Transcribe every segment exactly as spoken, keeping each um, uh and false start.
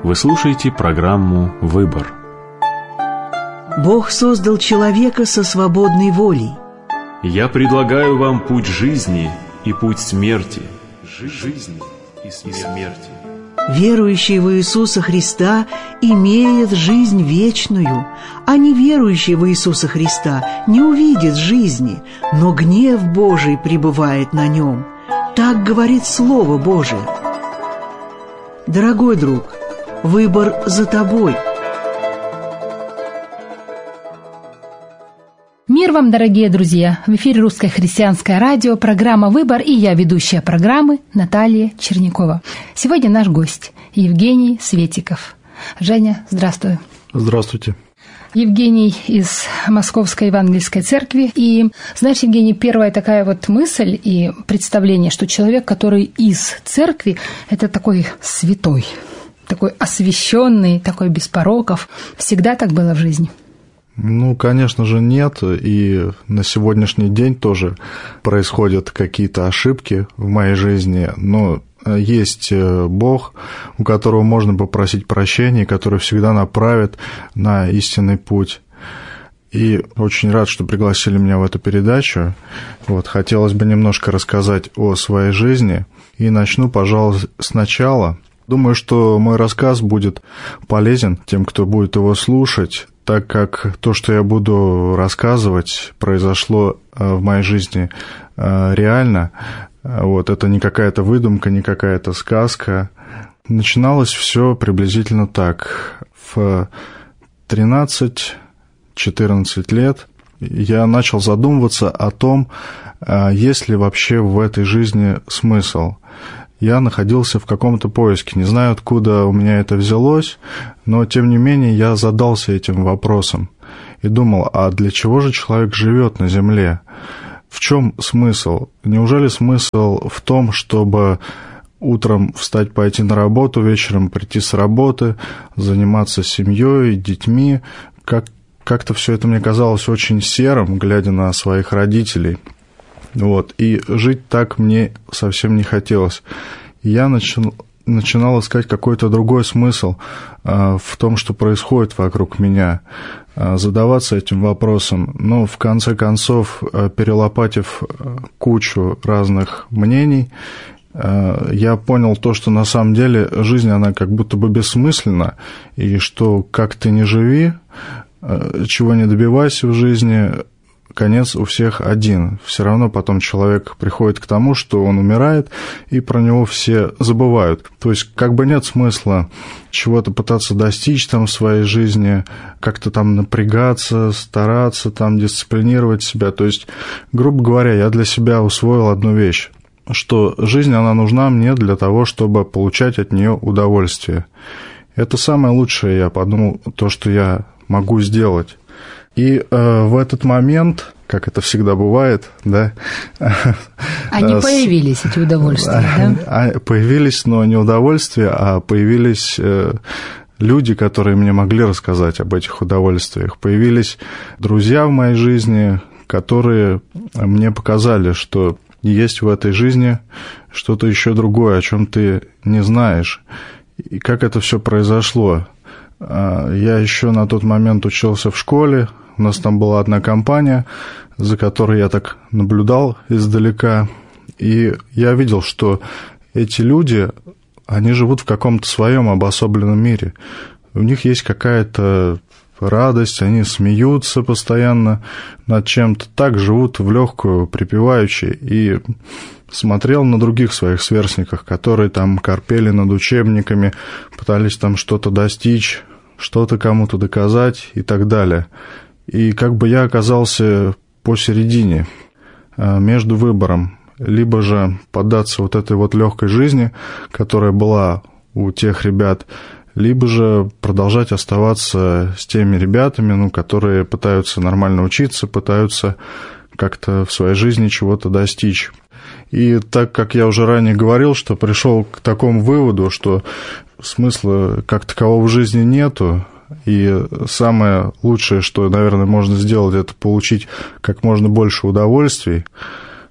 Вы слушаете программу «Выбор». Бог создал человека со свободной волей. Я предлагаю вам путь жизни и путь смерти. Жизни и смерти. Верующий в Иисуса Христа имеет жизнь вечную, а неверующий в Иисуса Христа не увидит жизни, но гнев Божий пребывает на нем. Так говорит Слово Божие. Дорогой друг, выбор за тобой. Мир вам, дорогие друзья! В эфире Русское христианское радио, программа «Выбор», и я, ведущая программы, Наталья Чернякова. Сегодня наш гость Евгений Светиков. Женя, здравствуй. Здравствуйте. Евгений из Московской Евангельской Церкви. И, знаешь, Евгений, первая такая вот мысль и представление, что человек, который из церкви, это такой святой, такой освященный, такой без пороков. Всегда так было в жизни? Ну, конечно же, нет, и на сегодняшний день тоже происходят какие-то ошибки в моей жизни, но есть Бог, у которого можно попросить прощения, который всегда направит на истинный путь. И очень рад, что пригласили меня в эту передачу. Вот, хотелось бы немножко рассказать о своей жизни, и начну, пожалуй, сначала. Думаю, что мой рассказ будет полезен тем, кто будет его слушать, так как то, что я буду рассказывать, произошло в моей жизни реально. Вот, это не какая-то выдумка, не какая-то сказка. Начиналось все приблизительно так. В тринадцать-четырнадцать лет я начал задумываться о том, есть ли вообще в этой жизни смысл. Я находился в каком-то поиске, не знаю, откуда у меня это взялось, но, тем не менее, я задался этим вопросом и думал, а для чего же человек живет на земле? В чем смысл? Неужели смысл в том, чтобы утром встать, пойти на работу, вечером прийти с работы, заниматься семьей, детьми? Как, как-то все это мне казалось очень серым, глядя на своих родителей. Вот, и жить так мне совсем не хотелось. Я начал, начинал искать какой-то другой смысл э, в том, что происходит вокруг меня, э, задаваться этим вопросом. Но в конце концов, э, перелопатив кучу разных мнений, э, я понял то, что на самом деле жизнь, она как будто бы бессмысленна, и что как ты ни живи, э, чего не добивайся в жизни, конец у всех один. Все равно потом человек приходит к тому, что он умирает, и про него все забывают. То есть как бы нет смысла чего-то пытаться достичь там в своей жизни, как-то там напрягаться, стараться там дисциплинировать себя. То есть, грубо говоря, я для себя усвоил одну вещь, что жизнь, она нужна мне для того, чтобы получать от нее удовольствие. Это самое лучшее, я подумал, то, что я могу сделать. И э, в этот момент, как это всегда бывает, да... Они с... появились, эти удовольствия, да? Появились, но не удовольствия, а появились э, люди, которые мне могли рассказать об этих удовольствиях. Появились друзья в моей жизни, которые мне показали, что есть в этой жизни что-то еще другое, о чем ты не знаешь. И как это все произошло? Я еще на тот момент учился в школе, у нас там была одна компания, за которой я так наблюдал издалека, и я видел, что эти люди, они живут в каком-то своем обособленном мире. У них есть какая-то радость, они смеются постоянно над чем-то, так живут в легкую, припеваючи, и смотрел на других своих сверстников, которые там корпели над учебниками, пытались там что-то достичь, что-то кому-то доказать и так далее. И как бы я оказался посередине, между выбором, либо же поддаться вот этой вот легкой жизни, которая была у тех ребят, либо же продолжать оставаться с теми ребятами, ну, которые пытаются нормально учиться, пытаются как-то в своей жизни чего-то достичь. И так как я уже ранее говорил, что пришел к такому выводу, что смысла как такового в жизни нету, и самое лучшее, что, наверное, можно сделать, это получить как можно больше удовольствий,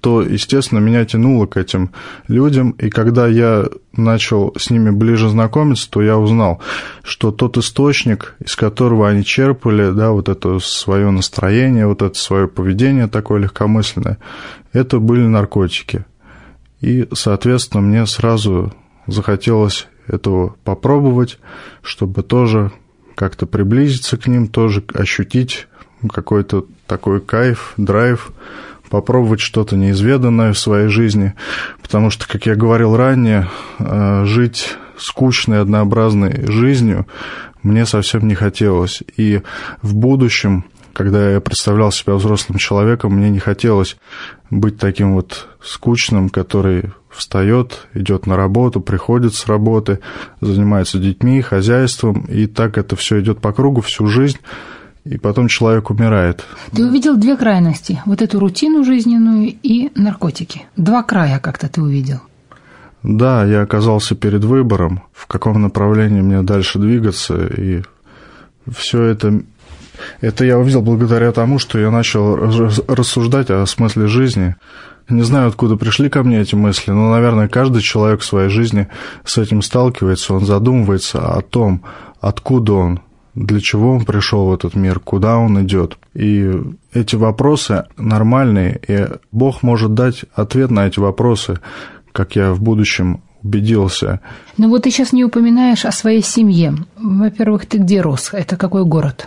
то, естественно, меня тянуло к этим людям, и когда я начал с ними ближе знакомиться, то я узнал, что тот источник, из которого они черпали, да, вот это свое настроение, вот это свое поведение такое легкомысленное, это были наркотики. И, соответственно, мне сразу захотелось этого попробовать, чтобы тоже как-то приблизиться к ним, тоже ощутить какой-то такой кайф, драйв, попробовать что-то неизведанное в своей жизни, потому что, как я говорил ранее, жить скучной, однообразной жизнью мне совсем не хотелось. И в будущем, когда я представлял себя взрослым человеком, мне не хотелось быть таким вот скучным, который встает, идет на работу, приходит с работы, занимается детьми, хозяйством, и так это все идет по кругу всю жизнь, и потом человек умирает. Ты увидел две крайности, вот эту рутину жизненную и наркотики. Два края как-то ты увидел. Да, я оказался перед выбором, в каком направлении мне дальше двигаться, и все это, это я увидел благодаря тому, что я начал рассуждать о смысле жизни. Не знаю, откуда пришли ко мне эти мысли, но, наверное, каждый человек в своей жизни с этим сталкивается, он задумывается о том, откуда он, для чего он пришел в этот мир, куда он идет. И эти вопросы нормальные, и Бог может дать ответ на эти вопросы, как я в будущем убедился. Но вот ты сейчас не упоминаешь о своей семье. Во-первых, ты где рос? Это какой город?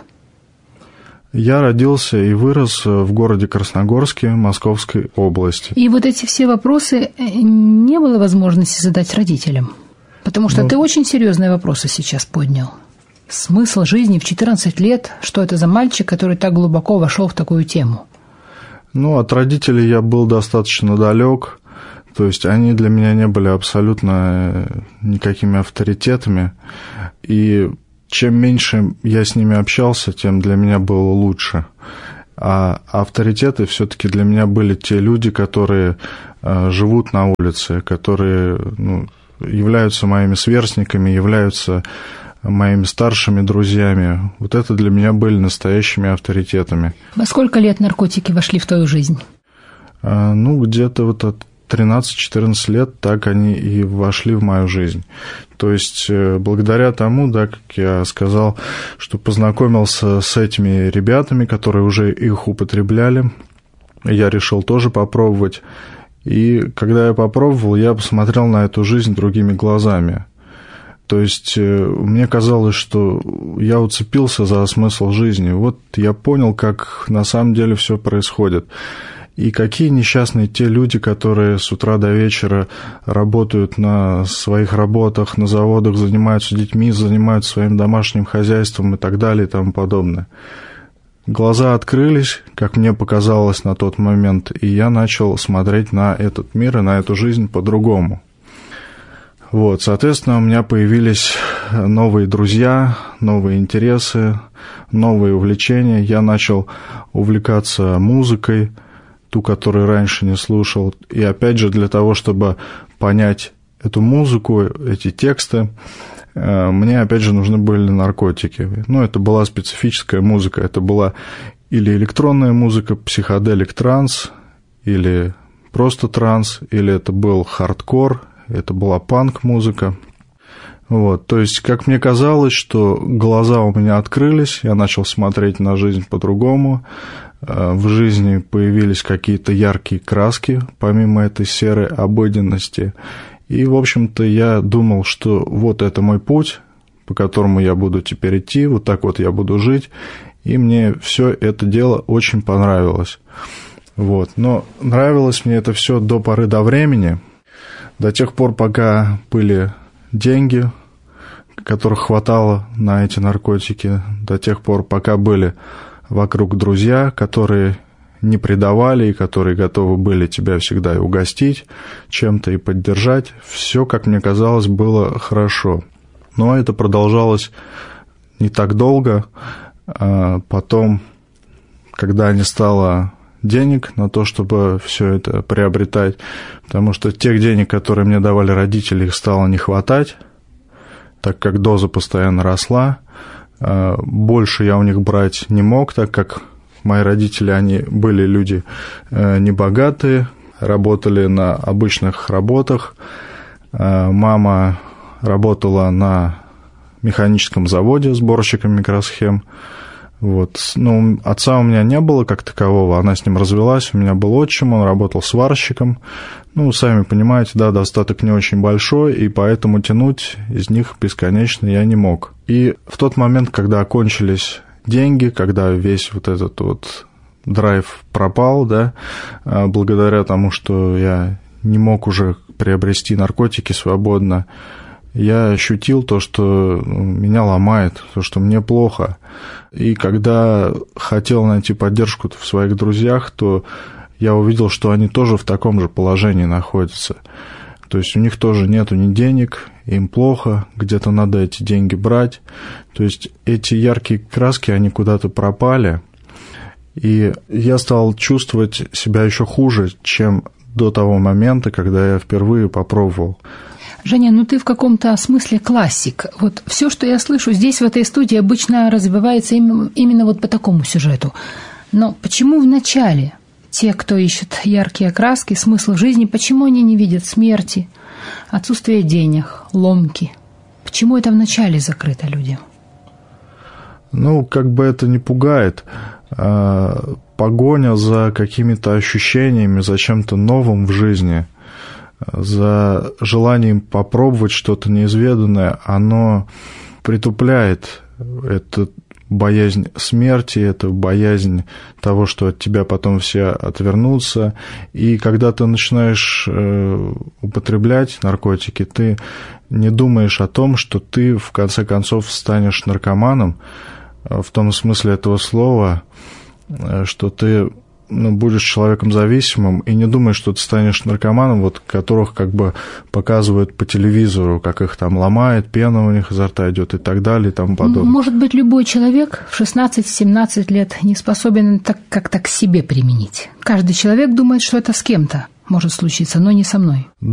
Я родился и вырос в городе Красногорске Московской области. И вот эти все вопросы не было возможности задать родителям? Потому что ну, ты очень серьезные вопросы сейчас поднял. Смысл жизни в четырнадцать лет, что это за мальчик, который так глубоко вошел в такую тему? Ну, от родителей я был достаточно далек, то есть они для меня не были абсолютно никакими авторитетами, и чем меньше я с ними общался, тем для меня было лучше. А авторитеты все-таки для меня были те люди, которые живут на улице, которые ну, являются моими сверстниками, являются моими старшими друзьями. Вот это для меня были настоящими авторитетами. Во сколько лет наркотики вошли в твою жизнь? Ну, где-то вот от тринадцать-четырнадцать лет так они и вошли в мою жизнь. То есть, благодаря тому, да, как я сказал, что познакомился с этими ребятами, которые уже их употребляли, я решил тоже попробовать. И когда я попробовал, я посмотрел на эту жизнь другими глазами. То есть мне казалось, что я уцепился за смысл жизни. Вот я понял, как на самом деле все происходит. И какие несчастные те люди, которые с утра до вечера работают на своих работах, на заводах, занимаются детьми, занимаются своим домашним хозяйством и так далее и тому подобное. Глаза открылись, как мне показалось на тот момент, и я начал смотреть на этот мир и на эту жизнь по-другому. Вот, соответственно, у меня появились новые друзья, новые интересы, новые увлечения. Я начал увлекаться музыкой, ту, которую раньше не слушал. И опять же, для того, чтобы понять эту музыку, эти тексты, мне опять же нужны были наркотики. Ну, это была специфическая музыка. Это была или электронная музыка, психоделик транс, или просто транс, или это был хардкор, это была панк-музыка. Вот, то есть, как мне казалось, что глаза у меня открылись, я начал смотреть на жизнь по-другому, в жизни появились какие-то яркие краски, помимо этой серой обыденности, и, в общем-то, я думал, что вот это мой путь, по которому я буду теперь идти, вот так вот я буду жить, и мне все это дело очень понравилось. Вот, но нравилось мне это все до поры до времени, до тех пор, пока были деньги, которых хватало на эти наркотики, до тех пор, пока были вокруг друзья, которые не предавали и которые готовы были тебя всегда и угостить чем-то, и поддержать. Все, как мне казалось, было хорошо. Но это продолжалось не так долго. А потом, когда не стало денег на то, чтобы все это приобретать, потому что тех денег, которые мне давали родители, их стало не хватать, так как доза постоянно росла. Больше я у них брать не мог, так как мои родители, они были люди небогатые, работали на обычных работах. Мама работала на механическом заводе сборщиком микросхем. Вот. Ну, отца у меня не было как такового, она с ним развелась, у меня был отчим, он работал сварщиком. Ну, сами понимаете, да, достаток не очень большой, и поэтому тянуть из них бесконечно я не мог. И в тот момент, когда окончились деньги, когда весь вот этот вот драйв пропал, да, благодаря тому, что я не мог уже приобрести наркотики свободно, я ощутил то, что меня ломает, то, что мне плохо. И когда хотел найти поддержку в своих друзьях, то я увидел, что они тоже в таком же положении находятся. То есть у них тоже нету ни денег, им плохо, где-то надо эти деньги брать. То есть эти яркие краски, они куда-то пропали. И я стал чувствовать себя еще хуже, чем до того момента, когда я впервые попробовал. Женя, ну ты в каком-то смысле классик. Вот все, что я слышу здесь, в этой студии, обычно развивается именно вот по такому сюжету. Но почему в начале те, кто ищет яркие краски, смысл жизни, почему они не видят смерти, отсутствия денег, ломки? Почему это в начале закрыто людям? Ну, как бы это не пугает. Погоня за какими-то ощущениями, за чем-то новым в жизни, за желанием попробовать что-то неизведанное, оно притупляет. Это боязнь смерти, это боязнь того, что от тебя потом все отвернутся. И когда ты начинаешь употреблять наркотики, ты не думаешь о том, что ты в конце концов станешь наркоманом, в том смысле этого слова, что ты ну, будешь человеком зависимым и не думаешь, что ты станешь наркоманом, вот которых как бы показывают по телевизору, как их там ломает, пена у них изо рта идет и так далее и тому подобное. Может быть, любой человек в шестнадцать-семнадцать лет не способен так как-то к себе применить. Каждый человек думает, что это с кем-то может случиться, но не со мной.